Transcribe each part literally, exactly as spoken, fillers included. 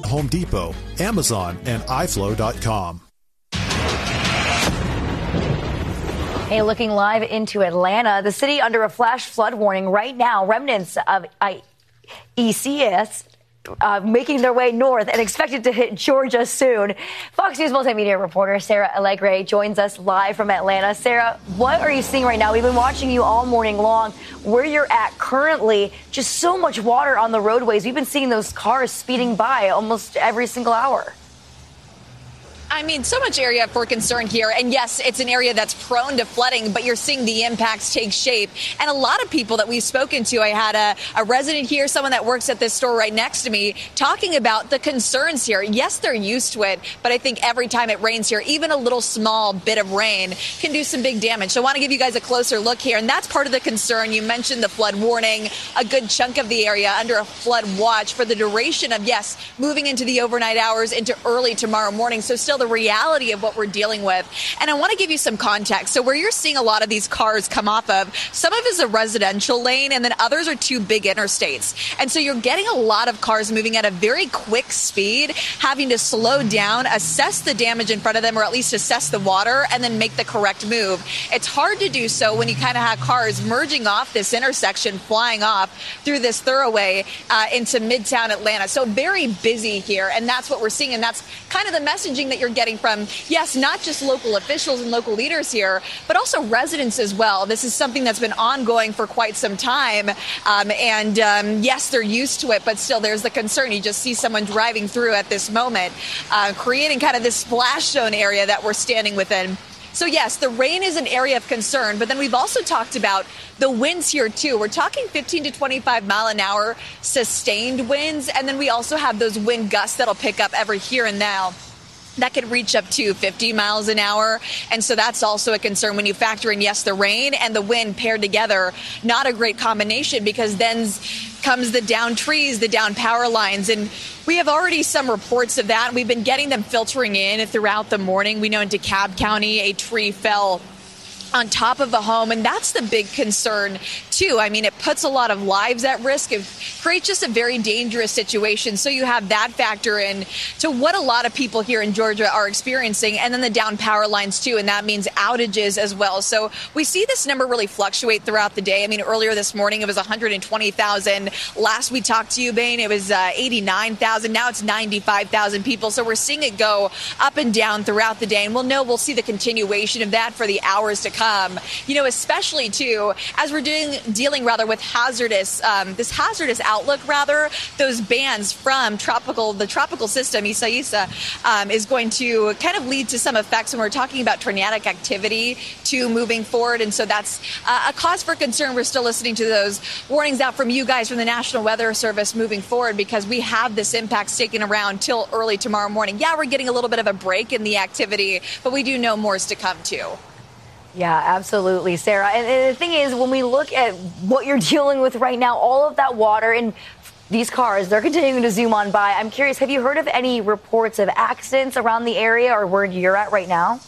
Home Depot, Amazon, and i flow dot com. Hey, looking live into Atlanta, the city under a flash flood warning right now. Remnants of I E C S uh, making their way north and expected to hit Georgia soon. Fox News multimedia reporter Sarah Allegre joins us live from Atlanta. Sarah, what are you seeing right now? We've been watching you all morning long. Where you're at currently, just so much water on the roadways. We've been seeing those cars speeding by almost every single hour. I mean, so much area for concern here. And yes, it's an area that's prone to flooding, but you're seeing the impacts take shape. And a lot of people that we've spoken to, I had a, a resident here, someone that works at this store right next to me, talking about the concerns here. Yes, they're used to it, but I think every time it rains here, even a little small bit of rain can do some big damage. So I want to give you guys a closer look here. And that's part of the concern. You mentioned the flood warning, a good chunk of the area under a flood watch for the duration of, yes, moving into the overnight hours into early tomorrow morning. So still the reality of what we're dealing with. And I want to give you some context. So where you're seeing a lot of these cars come off of, some of it is a residential lane, and then others are two big interstates. And so you're getting a lot of cars moving at a very quick speed, having to slow down, assess the damage in front of them, or at least assess the water, and then make the correct move. It's hard to do so when you kind of have cars merging off this intersection, flying off through this thoroughway uh, into Midtown Atlanta. So very busy here, and that's what we're seeing. And that's kind of the messaging that you're getting from, yes, not just local officials and local leaders here, but also residents as well. This is something that's been ongoing for quite some time. Um, and um, yes, they're used to it, but still there's the concern. You just see someone driving through at this moment, uh, creating kind of this splash zone area that we're standing within. So, yes, the rain is an area of concern, but then we've also talked about the winds here, too. We're talking fifteen to twenty-five mile an hour sustained winds, and then we also have those wind gusts that'll pick up every here and now. That could reach up to fifty miles an hour. And so that's also a concern when you factor in, yes, the rain and the wind paired together. Not a great combination, because then comes the down trees, the down power lines. And we have already some reports of that. We've been getting them filtering in throughout the morning. We know in DeKalb County, a tree fell on top of a home, and that's the big concern too. I mean, it puts a lot of lives at risk. It creates just a very dangerous situation. So you have that factor in to what a lot of people here in Georgia are experiencing, and then the down power lines too, and that means outages as well. So we see this number really fluctuate throughout the day. I mean, earlier this morning it was one hundred twenty thousand. Last we talked to you, Bain, it was uh, eighty-nine thousand. Now it's ninety-five thousand people. So we're seeing it go up and down throughout the day, and we'll know we'll see the continuation of that for the hours to come. You know, especially too, as we're doing dealing rather with hazardous, um, this hazardous outlook rather, those bands from tropical, the tropical system Isaias um, is going to kind of lead to some effects when we're talking about tornadic activity too moving forward, and so that's uh, a cause for concern. We're still listening to those warnings out from you guys from the National Weather Service moving forward, because we have this impact sticking around till early tomorrow morning. Yeah, we're getting a little bit of a break in the activity, but we do know more is to come too. Yeah, absolutely, Sarah. And, and the thing is, when we look at what you're dealing with right now, all of that water and these cars, they're continuing to zoom on by. I'm curious, have you heard of any reports of accidents around the area or where you're at right now?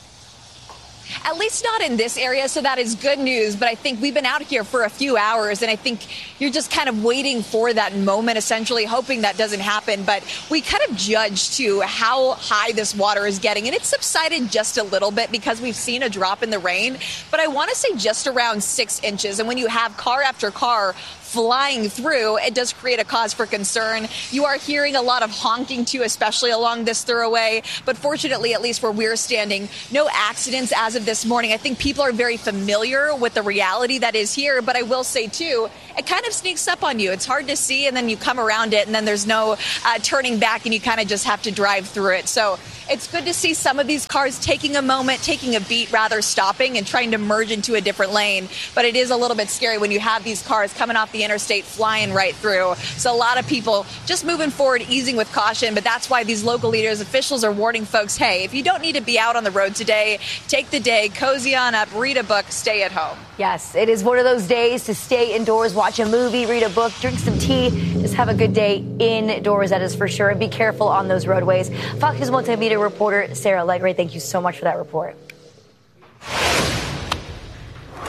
At least not in this area, so that is good news. But I think we've been out here for a few hours, and I think you're just kind of waiting for that moment, essentially, hoping that doesn't happen. But we kind of judge, too, how high this water is getting. And it's subsided just a little bit because we've seen a drop in the rain. But I want to say just around six inches. And when you have car after car flying through, it does create a cause for concern. You are hearing a lot of honking, too, especially along this thoroughway. But fortunately, at least where we're standing, no accidents as of this morning. I think people are very familiar with the reality that is here. But I will say, too, it kind of sneaks up on you. It's hard to see, and then you come around it, and then there's no uh, turning back, and you kind of just have to drive through it. So it's good to see some of these cars taking a moment, taking a beat, rather stopping and trying to merge into a different lane. But it is a little bit scary when you have these cars coming off the interstate flying right through. So a lot of people just moving forward, easing with caution. But that's why these local leaders, officials are warning folks, hey, if you don't need to be out on the road today, take the day, cozy on up, read a book, stay at home. Yes, it is one of those days to stay indoors, watch a movie, read a book, drink some tea, just have a good day indoors, that is for sure. And be careful on those roadways. Fox News multimedia reporter Sarah Allegre, thank you so much for that report.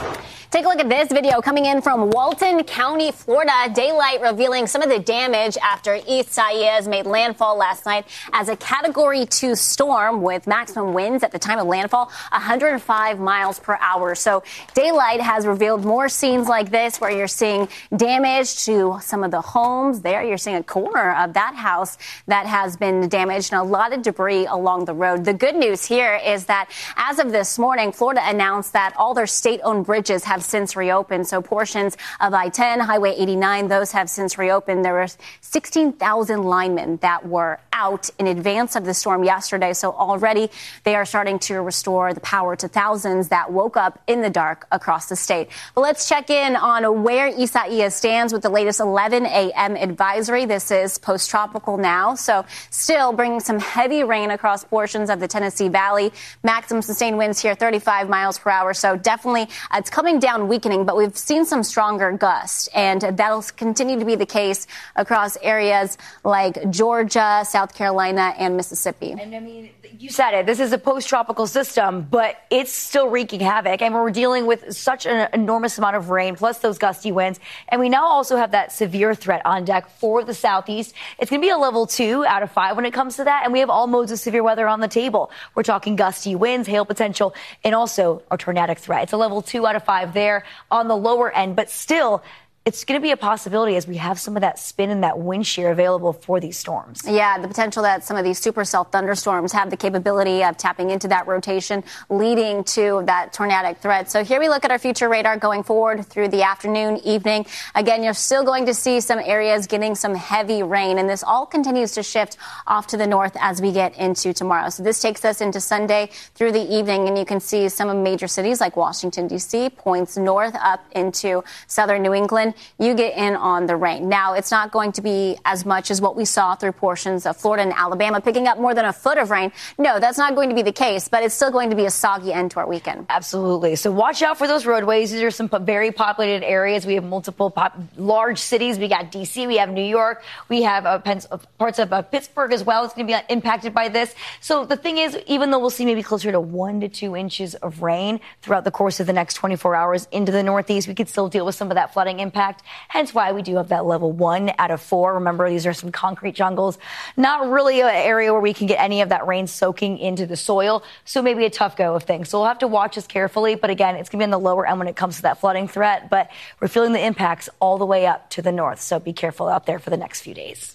Take a look at this video coming in from Walton County, Florida. Daylight revealing some of the damage after Isaias made landfall last night as a Category two storm with maximum winds at the time of landfall one hundred five miles per hour. So Daylight has revealed more scenes like this where you're seeing damage to some of the homes. There you're seeing a corner of that house that has been damaged and a lot of debris along the road. The good news here is that as of this morning, Florida announced that all their state-owned bridges have since reopened. So portions of I ten, Highway eighty-nine, those have since reopened. There were sixteen thousand linemen that were out in advance of the storm yesterday. So already they are starting to restore the power to thousands that woke up in the dark across the state. But let's check in on where Isaias stands with the latest eleven a.m. advisory. This is post-tropical now, so still bringing some heavy rain across portions of the Tennessee Valley. Maximum sustained winds here, thirty-five miles per hour. So definitely uh, it's coming down, weakening, but we've seen some stronger gusts, and that'll continue to be the case across areas like Georgia, South Carolina, and Mississippi. And I mean, you said it. This is a post-tropical system, but it's still wreaking havoc. And we're dealing with such an enormous amount of rain, plus those gusty winds. And we now also have that severe threat on deck for the southeast. It's going to be a level two out of five when it comes to that. And we have all modes of severe weather on the table. We're talking gusty winds, hail potential, and also a tornadic threat. It's a level two out of five there on the lower end, but still, it's going to be a possibility as we have some of that spin and that wind shear available for these storms. Yeah, the potential that some of these supercell thunderstorms have the capability of tapping into that rotation, leading to that tornadic threat. So here we look at our future radar going forward through the afternoon, evening. Again, you're still going to see some areas getting some heavy rain, and this all continues to shift off to the north as we get into tomorrow. So this takes us into Sunday through the evening, and you can see some of major cities like Washington, D C, points north up into southern New England. You get in on the rain. Now, it's not going to be as much as what we saw through portions of Florida and Alabama, picking up more than a foot of rain. No, that's not going to be the case, but it's still going to be a soggy end to our weekend. Absolutely. So watch out for those roadways. These are some very populated areas. We have multiple pop- large cities. We got D C, we have New York, we have uh, Pens- parts of uh, Pittsburgh as well. It's going to be impacted by this. So the thing is, even though we'll see maybe closer to one to two inches of rain throughout the course of the next twenty-four hours into the Northeast, we could still deal with some of that flooding impact. Hence why we do have that level one out of four. Remember, these are some concrete jungles, not really an area where we can get any of that rain soaking into the soil. So maybe a tough go of things. So we'll have to watch this carefully. But again, it's going to be on the lower end when it comes to that flooding threat. But we're feeling the impacts all the way up to the north. So be careful out there for the next few days.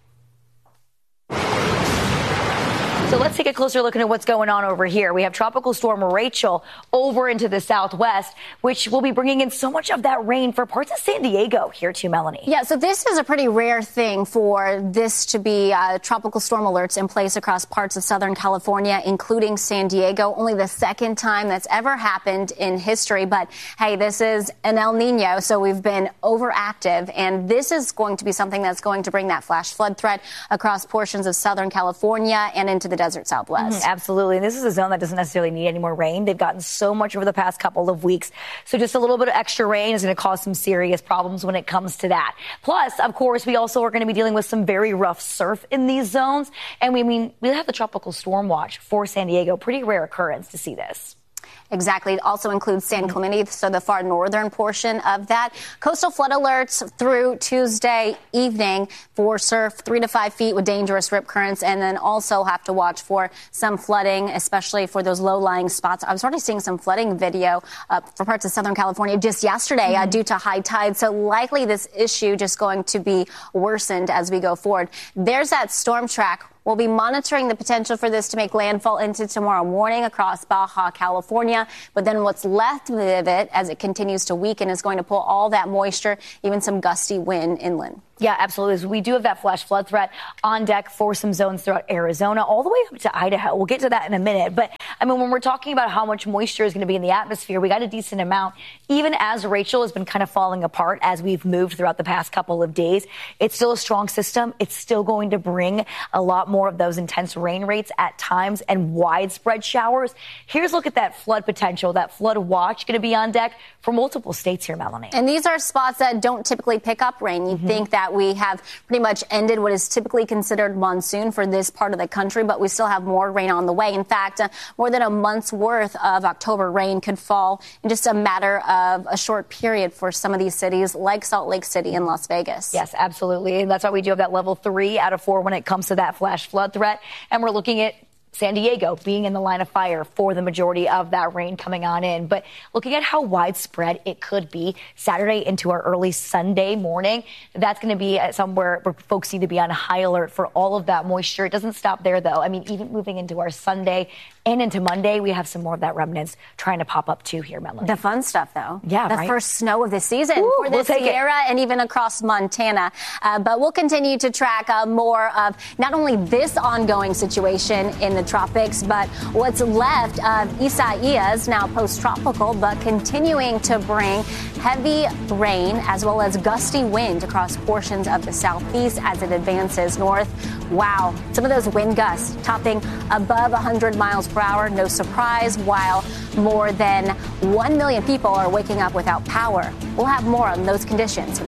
So let's take a closer look at what's going on over here. We have Tropical Storm Rachel over into the southwest, which will be bringing in so much of that rain for parts of San Diego here too, Melanie. Yeah, so this is a pretty rare thing for this to be uh, tropical storm alerts in place across parts of Southern California, including San Diego. Only the second time that's ever happened in history. But hey, this is an El Nino, so we've been overactive. And this is going to be something that's going to bring that flash flood threat across portions of Southern California and into the desert Southwest. Mm-hmm, absolutely. And this is a zone that doesn't necessarily need any more rain. They've gotten so much over the past couple of weeks. So just a little bit of extra rain is going to cause some serious problems when it comes to that. Plus, of course, we also are going to be dealing with some very rough surf in these zones. And we mean, we have the tropical storm watch for San Diego. Pretty rare occurrence to see this. Exactly. It also includes San Clemente, so the far northern portion of that. Coastal flood alerts through Tuesday evening for surf three to five feet with dangerous rip currents, and then also have to watch for some flooding, especially for those low-lying spots. I was already seeing some flooding video uh, for parts of Southern California just yesterday mm-hmm. uh, due to high tide. So likely this issue just going to be worsened as we go forward. There's that storm track. We'll be monitoring the potential for this to make landfall into tomorrow morning across Baja California. But then what's left of it as it continues to weaken is going to pull all that moisture, even some gusty wind inland. Yeah, absolutely. So we do have that flash flood threat on deck for some zones throughout Arizona, all the way up to Idaho. We'll get to that in a minute. But, I mean, when we're talking about how much moisture is going to be in the atmosphere, we got a decent amount. Even as Rachel has been kind of falling apart as we've moved throughout the past couple of days, it's still a strong system. It's still going to bring a lot more of those intense rain rates at times and widespread showers. Here's a look at that flood potential, that flood watch going to be on deck for multiple states here, Melanie. And these are spots that don't typically pick up rain. You'd mm-hmm. think that that we have pretty much ended what is typically considered monsoon for this part of the country, but we still have more rain on the way. In fact, uh, more than a month's worth of October rain could fall in just a matter of a short period for some of these cities like Salt Lake City and Las Vegas. Yes, absolutely. And that's why we do have that level three out of four when it comes to that flash flood threat. And we're looking at San Diego being in the line of fire for the majority of that rain coming on in. But looking at how widespread it could be Saturday into our early Sunday morning, that's going to be somewhere where folks need to be on high alert for all of that moisture. It doesn't stop there, though. I mean, even moving into our Sunday and into Monday, we have some more of that remnants trying to pop up, too, here, Melanie. The fun stuff, though. Yeah, The right? first snow of the season Ooh, for the we'll Sierra and even across Montana. Uh, but we'll continue to track uh, more of not only this ongoing situation in the tropics, but what's left of Isaias, now post-tropical, but continuing to bring heavy rain as well as gusty wind across portions of the southeast as it advances north. Wow, some of those wind gusts topping above one hundred miles per hour, no surprise, while more than one million people are waking up without power. We'll have more on those conditions